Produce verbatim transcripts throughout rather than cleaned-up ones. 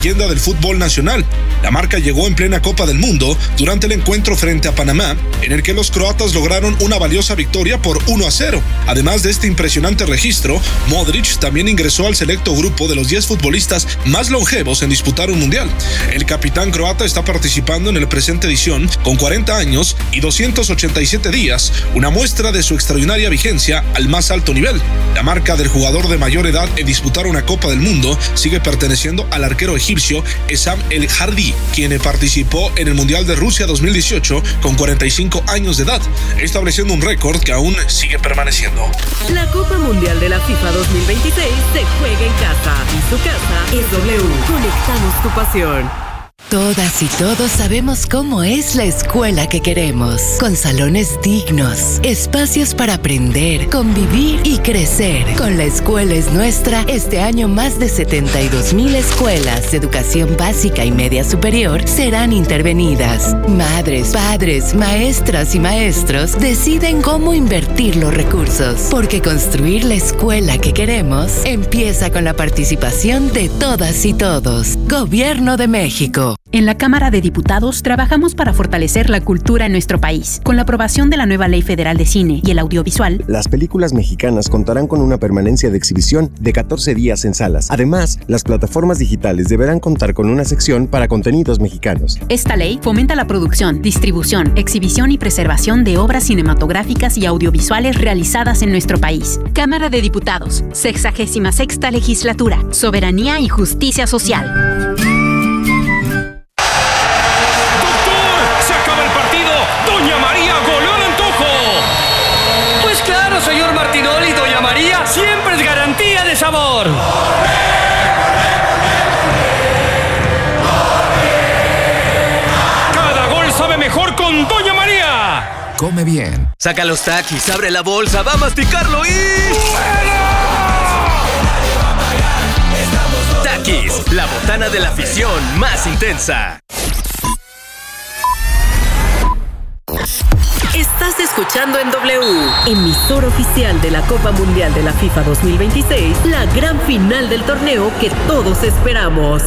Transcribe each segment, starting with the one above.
leyenda del fútbol nacional. La marca llegó en plena Copa del Mundo durante el encuentro frente a Panamá, en el que los croatas lograron una valiosa victoria por uno a cero. Además de este impresionante registro, Modric también ingresó al selecto grupo de los diez futbolistas más longevos en disputar un mundial. El capitán croata está participando en el presente edición con cuarenta años y doscientos ochenta y siete días, una muestra de su extraordinaria vigencia al más alto nivel. La marca del jugador de mayor edad en disputar una Copa del Mundo sigue perteneciendo al arquero egipcio Essam El Hardy, quien participó en el Mundial de Rusia dos mil dieciocho con cuarenta y cinco años de edad, estableciendo un récord que aún sigue permaneciendo. La Copa Mundial de la FIFA dos mil veintiséis se juega en casa y su casa es W. Conectamos tu pasión. Todas y todos sabemos cómo es la escuela que queremos, con salones dignos, espacios para aprender, convivir y crecer. Con La Escuela es Nuestra, este año más de setenta y dos mil escuelas de educación básica y media superior serán intervenidas. Madres, padres, maestras y maestros deciden cómo invertir los recursos, porque construir la escuela que queremos empieza con la participación de todas y todos. Gobierno de México. En la Cámara de Diputados trabajamos para fortalecer la cultura en nuestro país. Con la aprobación de la nueva Ley Federal de Cine y el Audiovisual, las películas mexicanas contarán con una permanencia de exhibición de catorce días en salas. Además, las plataformas digitales deberán contar con una sección para contenidos mexicanos. Esta ley fomenta la producción, distribución, exhibición y preservación de obras cinematográficas y audiovisuales realizadas en nuestro país. Cámara de Diputados, sexagésima sexta Legislatura, Soberanía y Justicia Social. Señor Martinoli, Doña María, siempre es garantía de sabor. Cada gol sabe mejor con Doña María. Come bien. Saca los taquis, abre la bolsa, va a masticarlo y... Taquis, la botana de la afición más intensa. Estás escuchando en W, emisor oficial de la Copa Mundial de la FIFA dos mil veintiséis, la gran final del torneo que todos esperamos.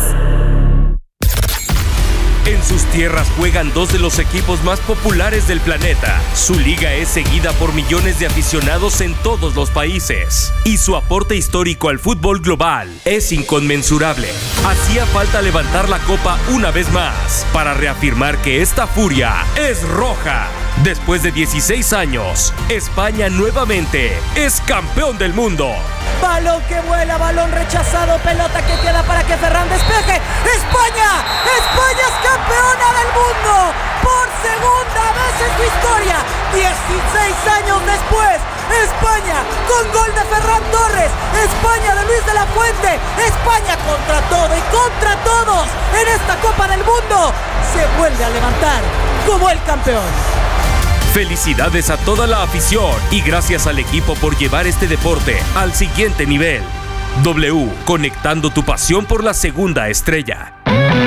En sus tierras juegan dos de los equipos más populares del planeta. Su liga es seguida por millones de aficionados en todos los países. Y su aporte histórico al fútbol global es inconmensurable. Hacía falta levantar la copa una vez más para reafirmar que esta furia es roja. Después de dieciséis años, España nuevamente es campeón del mundo. Balón que vuela, balón rechazado, pelota que queda para que Ferran despeje. ¡España! ¡España es campeona del mundo! Por segunda vez en su historia, dieciséis años después, España con gol de Ferran Torres, España de Luis de la Fuente, España contra todo y contra todos en esta Copa del Mundo se vuelve a levantar como el campeón. Felicidades a toda la afición y gracias al equipo por llevar este deporte al siguiente nivel. W, conectando tu pasión por la segunda estrella.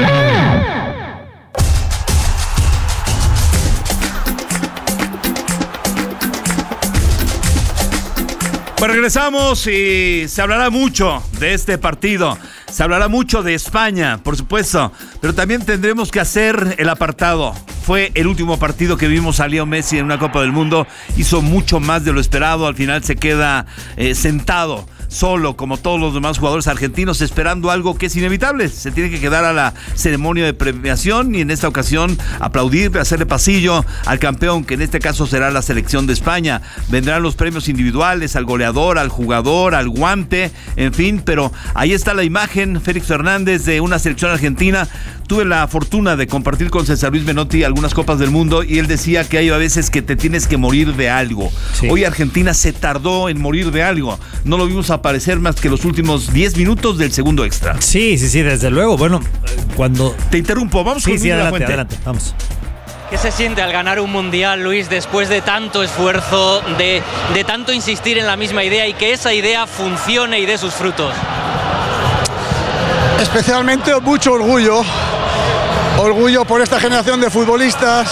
Pues regresamos y se hablará mucho de este partido. Se hablará mucho de España, por supuesto, pero también tendremos que hacer el apartado. Fue el último partido que vimos a Leo Messi en una Copa del Mundo. Hizo mucho más de lo esperado. Al final se queda eh, sentado, solo, como todos los demás jugadores argentinos, esperando algo que es inevitable. Se tiene que quedar a la ceremonia de premiación y en esta ocasión aplaudir, hacerle pasillo al campeón, que en este caso será la selección de España. Vendrán los premios individuales al goleador, al jugador, al guante, en fin, pero ahí está la imagen, Félix Fernández, de una selección argentina. Tuve la fortuna de compartir con César Luis Menotti algunas Copas del Mundo y él decía que hay a veces que te tienes que morir de algo. Sí. Hoy Argentina se tardó en morir de algo. No lo vimos aparecer más que los últimos diez minutos del segundo extra. Sí, sí, sí, desde luego. Bueno, cuando... Te interrumpo, vamos sí, con sí, adelante, Fuente. adelante, vamos. ¿Qué se siente al ganar un mundial, Luis, después de tanto esfuerzo, de, de tanto insistir en la misma idea y que esa idea funcione y dé sus frutos? Especialmente mucho orgullo, orgullo por esta generación de futbolistas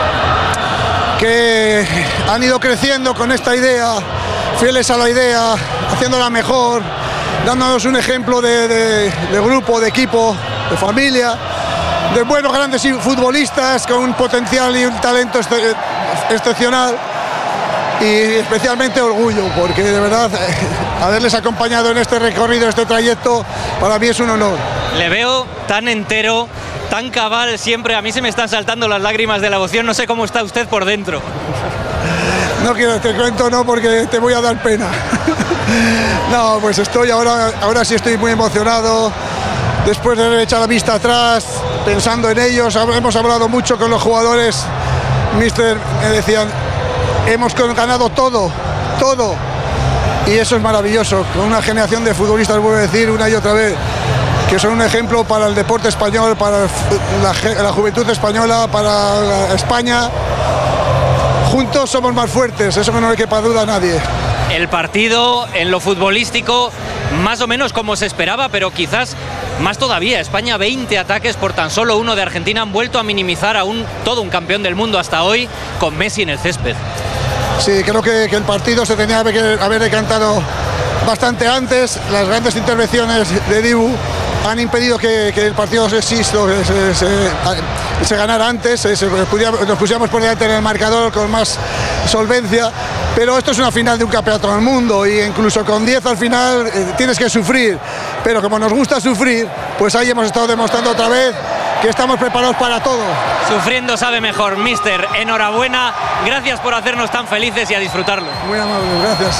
que han ido creciendo con esta idea, fieles a la idea, haciéndola mejor, dándonos un ejemplo de, de, de grupo, de equipo. de familia, de buenos grandes futbolistas con un potencial y un talento ex- excepcional. Y especialmente orgullo, porque de verdad haberles acompañado en este recorrido, este trayecto, para mí es un honor. Le veo tan entero, tan cabal siempre, a mí se me están saltando las lágrimas de la emoción, no sé cómo está usted por dentro. No quiero, te cuento no, porque te voy a dar pena. No, pues estoy ahora, ahora sí estoy muy emocionado, después de echar la vista atrás, pensando en ellos, hemos hablado mucho con los jugadores, mister, me decían, hemos ganado todo, todo, y eso es maravilloso, con una generación de futbolistas, vuelvo a decir una y otra vez, que son un ejemplo para el deporte español, para la, la juventud española, para España. Juntos somos más fuertes, eso que no le quepa duda a nadie. El partido en lo futbolístico, más o menos como se esperaba, pero quizás más todavía. España, veinte ataques por tan solo uno de Argentina, han vuelto a minimizar a un, todo un campeón del mundo hasta hoy, con Messi en el césped. Sí, creo que, que el partido se tenía que haber decantado bastante antes. Las grandes intervenciones de Dibu han impedido que, que el partido se, se, se, se, se ganara antes, se, se, nos pusiéramos por delante en el marcador con más solvencia, pero esto es una final de un campeonato del mundo y incluso con diez al final eh, tienes que sufrir, pero como nos gusta sufrir, pues ahí hemos estado demostrando otra vez que estamos preparados para todo. Sufriendo sabe mejor, mister. Enhorabuena, gracias por hacernos tan felices y a disfrutarlo. Muy amable, gracias.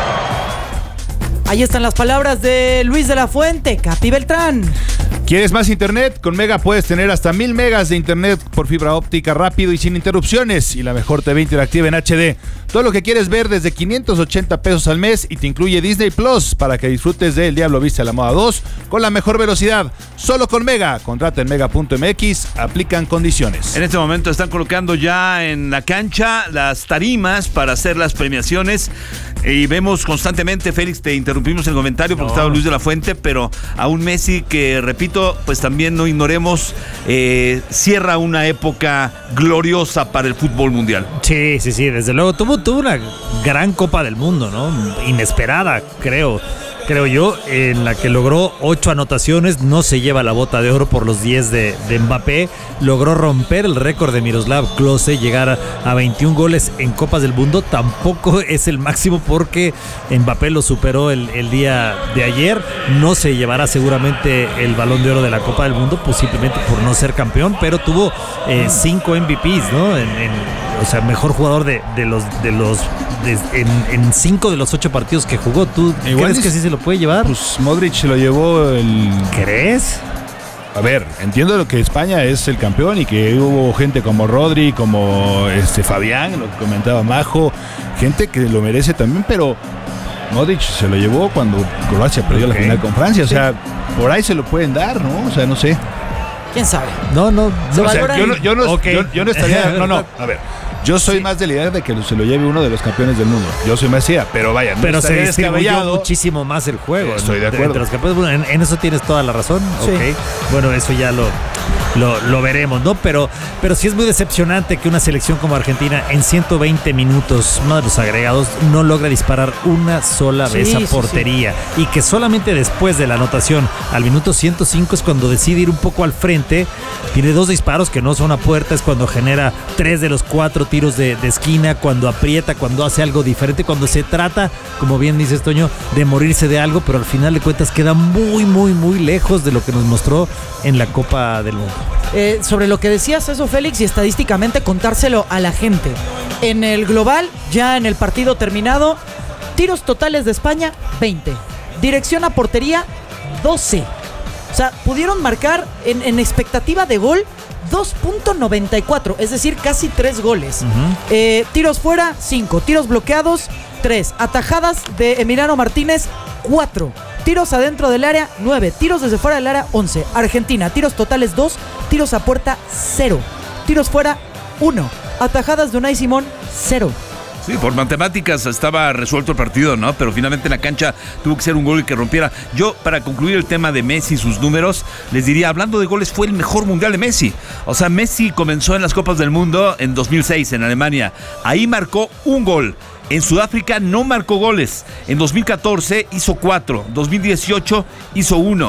Ahí están las palabras de Luis de la Fuente, Capi Beltrán. ¿Quieres más internet? Con Mega puedes tener hasta mil megas de internet por fibra óptica rápido y sin interrupciones y la mejor T V interactiva en H D. Todo lo que quieres ver desde quinientos ochenta pesos al mes y te incluye Disney Plus para que disfrutes de El Diablo Viste a la Moda dos con la mejor velocidad. Solo con Mega. Contrata en mega punto m x. Aplican condiciones. En este momento están colocando ya en la cancha las tarimas para hacer las premiaciones y vemos constantemente, Félix, te interrumpimos el comentario porque no. estaba Luis de la Fuente, pero a un Messi que, repito, pues también no ignoremos, eh, cierra una época gloriosa para el fútbol mundial. Sí, sí, sí, desde luego tuvo, tuvo una gran Copa del Mundo, ¿no? Inesperada, creo. Creo yo, en la que logró ocho anotaciones, no se lleva la bota de oro por los diez de, de Mbappé, logró romper el récord de Miroslav Klose, llegar a, a veintiún goles en Copas del Mundo, tampoco es el máximo porque Mbappé lo superó el, el día de ayer, no se llevará seguramente el Balón de Oro de la Copa del Mundo, pues simplemente por no ser campeón, pero tuvo eh, cinco M V Pes, ¿no? En, en, o sea, mejor jugador de, de los, de los de, en, en cinco de los ocho partidos que jugó. ¿Tú Igual crees es, que sí se lo puede llevar? Pues Modric se lo llevó el... ¿Crees? A ver, entiendo lo que España es el campeón y que hubo gente como Rodri, como este Fabián, lo que comentaba Majo, gente que lo merece también, pero Modric se lo llevó cuando Croacia perdió okay. la final con Francia, o sí. sea, por ahí se lo pueden dar, ¿no? O sea, no sé. ¿Quién sabe? No, no, no. O sea, yo, no, yo, no okay. yo, yo no estaría... No, no, a ver. Yo soy sí. más de la idea de que se lo lleve uno de los campeones del mundo. Yo soy Mesías, pero vaya, no pero se distribuyó muchísimo más el juego. Estoy de acuerdo. De, de los campeones, bueno, en, en eso tienes toda la razón. Sí. Okay. Bueno, eso ya lo, lo, lo veremos, ¿no? Pero, pero sí es muy decepcionante que una selección como Argentina en ciento veinte minutos, uno de los agregados, no logra disparar una sola sí, vez a sí, portería. Sí. Y que solamente después de la anotación, al minuto ciento cinco, es cuando decide ir un poco al frente. Tiene dos disparos que no son a puerta, es cuando genera tres de los cuatro tiros de, de esquina, cuando aprieta, cuando hace algo diferente, cuando se trata, como bien dices, Toño, de morirse de algo, pero al final de cuentas queda muy, muy, muy lejos de lo que nos mostró en la Copa del Mundo. Eh, sobre lo que decías eso, Félix, y estadísticamente contárselo a la gente. En el global, ya en el partido terminado, tiros totales de España, veinte. Dirección a portería, doce. O sea, pudieron marcar en, en expectativa de gol dos punto noventa y cuatro, es decir, casi tres goles. Uh-huh. Eh, tiros fuera, cinco. Tiros bloqueados, tres. Atajadas de Emiliano Martínez, cuatro. Tiros adentro del área, nueve. Tiros desde fuera del área, once. Argentina, tiros totales, dos. Tiros a puerta, cero. Tiros fuera, uno. Atajadas de Unai Simón, cero. Sí, por matemáticas estaba resuelto el partido, ¿no? Pero finalmente en la cancha tuvo que ser un gol que rompiera. Yo, para concluir el tema de Messi y sus números, les diría, hablando de goles, fue el mejor mundial de Messi. O sea, Messi comenzó en las Copas del Mundo en dos mil seis en Alemania. Ahí marcó un gol. En Sudáfrica no marcó goles. En dos mil catorce hizo cuatro. dos mil dieciocho hizo uno.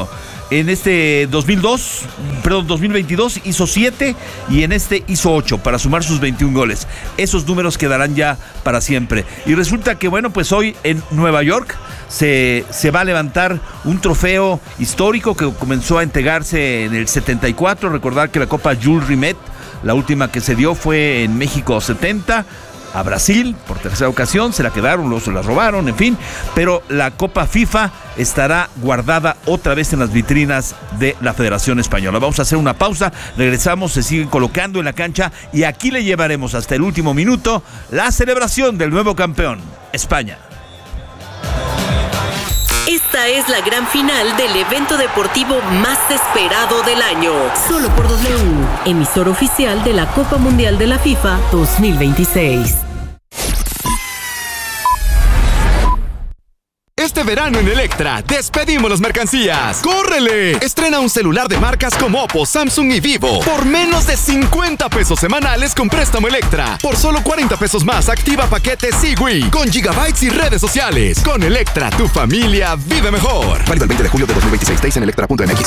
En este dos mil dos, perdón, dos mil veintidós hizo siete y en este hizo ocho para sumar sus veintiún goles. Esos números quedarán ya para siempre. Y resulta que, bueno, pues hoy en Nueva York se, se va a levantar un trofeo histórico que comenzó a entregarse en el setenta y cuatro. Recordar que la Copa Jules Rimet, la última que se dio fue en México setenta. A Brasil, por tercera ocasión, se la quedaron, luego se la robaron, en fin, pero la Copa FIFA estará guardada otra vez en las vitrinas de la Federación Española. Vamos a hacer una pausa, regresamos, se siguen colocando en la cancha y aquí le llevaremos hasta el último minuto la celebración del nuevo campeón, España. Esta es la gran final del evento deportivo más esperado del año. Solo por W, emisor oficial de la Copa Mundial de la FIFA dos mil veintiséis. Este verano en Electra, despedimos las mercancías. ¡Córrele! Estrena un celular de marcas como Oppo, Samsung y Vivo por menos de cincuenta pesos semanales con préstamo Electra. Por solo cuarenta pesos más, activa paquete Sigui con gigabytes y redes sociales. Con Electra, tu familia vive mejor. Válido el veinte de julio de dos mil veintiséis. Seis en electra punto m x.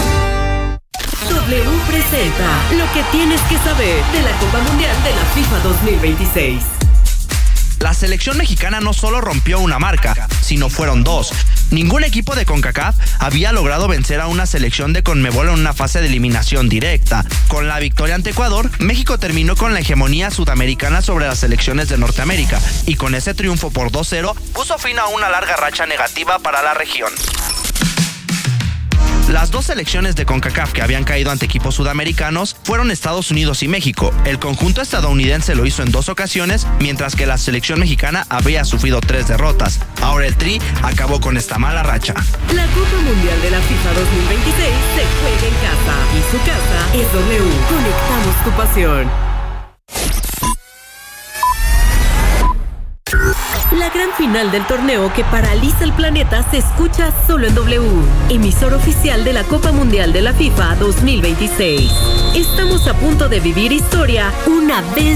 W presenta lo que tienes que saber de la Copa Mundial de la FIFA dos mil veintiséis. La selección mexicana no solo rompió una marca, sino fueron dos. Ningún equipo de CONCACAF había logrado vencer a una selección de CONMEBOL en una fase de eliminación directa. Con la victoria ante Ecuador, México terminó con la hegemonía sudamericana sobre las selecciones de Norteamérica y con ese triunfo por dos cero puso fin a una larga racha negativa para la región. Las dos selecciones de CONCACAF que habían caído ante equipos sudamericanos fueron Estados Unidos y México. El conjunto estadounidense lo hizo en dos ocasiones, mientras que la selección mexicana había sufrido tres derrotas. Ahora el Tri acabó con esta mala racha. La Copa Mundial de la FIFA dos mil veintiséis se juega en casa y su casa es W. Conectamos tu pasión. La gran final del torneo que paraliza el planeta se escucha solo en W, emisor oficial de la Copa Mundial de la FIFA dos mil veintiséis. Estamos a punto de vivir historia una vez